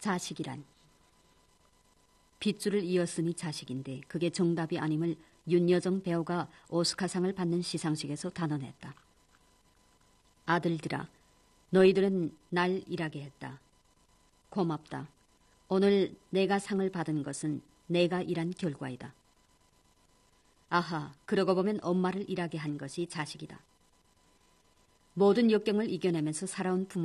자식이란 빗줄을 이었으니 자식인데 그게 정답이 아님을 윤여정 배우가 오스카상을 받는 시상식에서 단언했다. 아들들아, 너희들은 날 일하게 했다. 고맙다. 오늘 내가 상을 받은 것은 내가 일한 결과이다. 아하, 그러고 보면 엄마를 일하게 한 것이 자식이다. 모든 역경을 이겨내면서 살아온 부모